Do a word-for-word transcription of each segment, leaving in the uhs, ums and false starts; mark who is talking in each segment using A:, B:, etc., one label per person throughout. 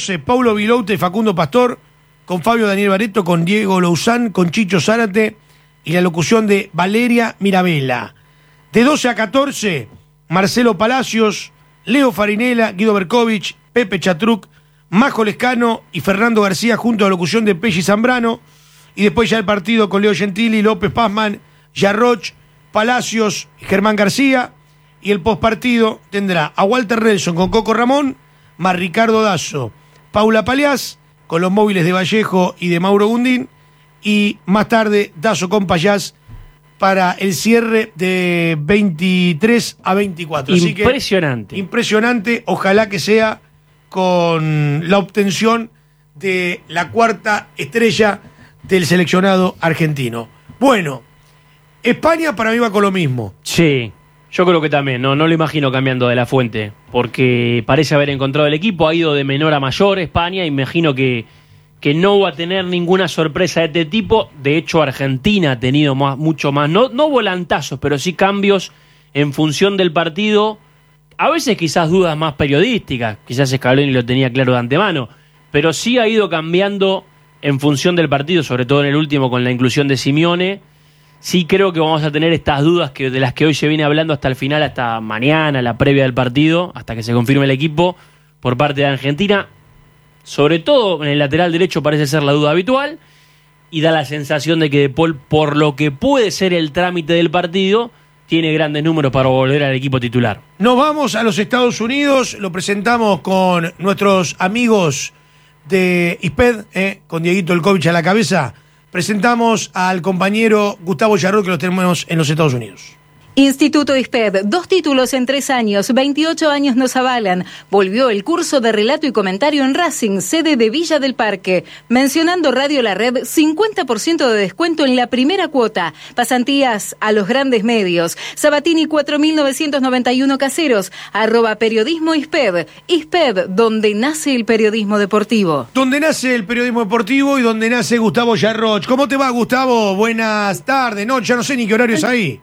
A: doce, Paulo Vilouta y Facundo Pastor, con Fabio Daniel Barreto, con Diego Louzán, con Chicho Zárate y la locución de Valeria Mirabella. De doce a catorce, Marcelo Palacios, Leo Farinela, Guido Berkovich, Pepe Chatruc, Majo Lescano y Fernando García, junto a la locución de Pelli Zambrano. Y después ya el partido con Leo Gentili, López Pazman, Yarroch, Palacios, Germán García. Y el postpartido tendrá a Walter Nelson con Coco Ramón, más Ricardo Dazo, Paula Paliás, con los móviles de Vallejo y de Mauro Gundín. Y más tarde, Dazo con Payás para el cierre de veintitrés a veinticuatro.
B: Impresionante.
A: Así que, impresionante. Ojalá que sea con la obtención de la cuarta estrella del seleccionado argentino. Bueno, España para mí va con lo mismo.
B: Sí, yo creo que también. No, no lo imagino cambiando de la fuente, porque parece haber encontrado el equipo. Ha ido de menor a mayor España. Imagino que que no va a tener ninguna sorpresa de este tipo. De hecho, Argentina ha tenido más, mucho más, no, no volantazos, pero sí cambios en función del partido. A veces quizás dudas más periodísticas, quizás Scaloni lo tenía claro de antemano, pero sí ha ido cambiando en función del partido, sobre todo en el último con la inclusión de Simeone. Sí creo que vamos a tener estas dudas que, de las que hoy se viene hablando hasta el final, hasta mañana, la previa del partido, hasta que se confirme el equipo por parte de Argentina. Sobre todo en el lateral derecho parece ser la duda habitual y da la sensación de que De Paul, por lo que puede ser el trámite del partido, tiene grandes números para volver al equipo titular.
A: Nos vamos a los Estados Unidos, lo presentamos con nuestros amigos de I S P E D, eh, con Dieguito Elkovich a la cabeza. Presentamos al compañero Gustavo Yarroch, que lo tenemos en los Estados Unidos.
C: Instituto I S P E D, dos títulos en tres años, veintiocho años nos avalan. Volvió el curso de relato y comentario en Racing, sede de Villa del Parque. Mencionando Radio La Red, cincuenta por ciento de descuento en la primera cuota. Pasantías a los grandes medios. Sabatini cuatro mil novecientos noventa y uno Caseros, arroba periodismo I S P E D. I S P E D, donde nace el periodismo deportivo.
A: Donde nace el periodismo deportivo y donde nace Gustavo Yarroch. ¿Cómo te va, Gustavo? Buenas tardes, no, ya no sé ni qué horario es ahí.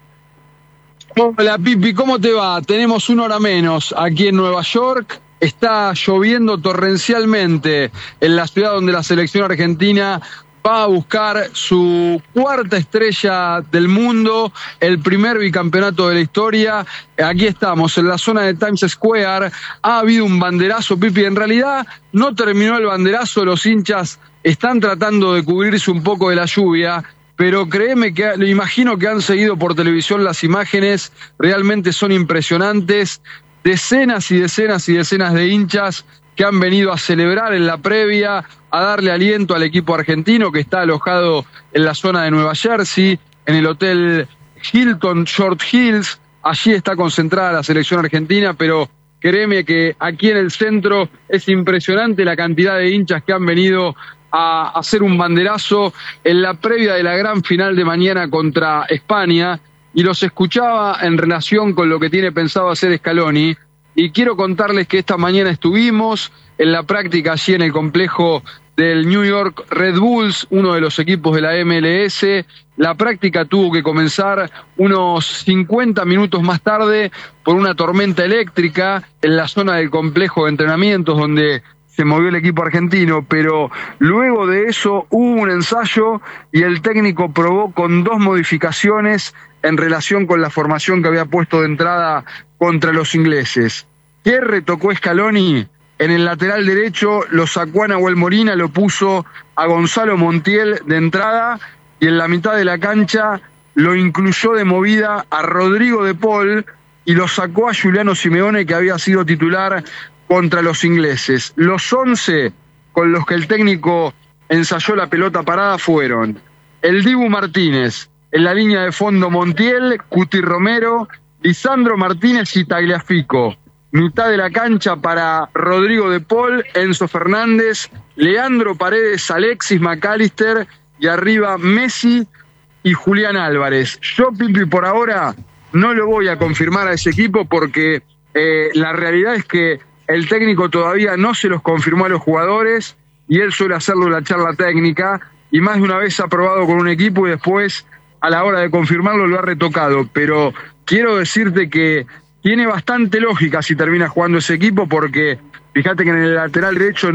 D: Hola Pipi, ¿cómo te va? Tenemos una hora menos aquí en Nueva York. Está lloviendo torrencialmente en la ciudad donde la selección argentina va a buscar su cuarta estrella del mundo, el primer bicampeonato de la historia. Aquí estamos, en la zona de Times Square. Ha habido un banderazo, Pipi. En realidad no terminó el banderazo, los hinchas están tratando de cubrirse un poco de la lluvia. Pero créeme que lo imagino que han seguido por televisión las imágenes, realmente son impresionantes, decenas y decenas y decenas de hinchas que han venido a celebrar en la previa, a darle aliento al equipo argentino que está alojado en la zona de Nueva Jersey, en el hotel Hilton Short Hills. Allí está concentrada la selección argentina, pero créeme que aquí en el centro es impresionante la cantidad de hinchas que han venido a hacer un banderazo en la previa de la gran final de mañana contra España, y los escuchaba en relación con lo que tiene pensado hacer Scaloni, y quiero contarles que esta mañana estuvimos en la práctica allí en el complejo del New York Red Bulls, uno de los equipos de la M L S. La práctica tuvo que comenzar unos cincuenta minutos más tarde por una tormenta eléctrica en la zona del complejo de entrenamientos donde se movió el equipo argentino, pero luego de eso hubo un ensayo y el técnico probó con dos modificaciones en relación con la formación que había puesto de entrada contra los ingleses. ¿Qué retocó Scaloni? En el lateral derecho lo sacó a Nahuel Molina, lo puso a Gonzalo Montiel de entrada, y en la mitad de la cancha lo incluyó de movida a Rodrigo de Paul y lo sacó a Giuliano Simeone, que había sido titular contra los ingleses. Los once con los que el técnico ensayó la pelota parada fueron el Dibu Martínez, en la línea de fondo Montiel, Cuti Romero, Lisandro Martínez y Tagliafico. Mitad de la cancha para Rodrigo de Paul, Enzo Fernández, Leandro Paredes, Alexis McAllister, y arriba Messi y Julián Álvarez. Yo, Pipi, por ahora no lo voy a confirmar a ese equipo porque eh, la realidad es que el técnico todavía no se los confirmó a los jugadores y él suele hacerlo en la charla técnica, y más de una vez ha probado con un equipo y después a la hora de confirmarlo lo ha retocado. Pero quiero decirte que tiene bastante lógica si termina jugando ese equipo, porque fíjate que en el lateral derecho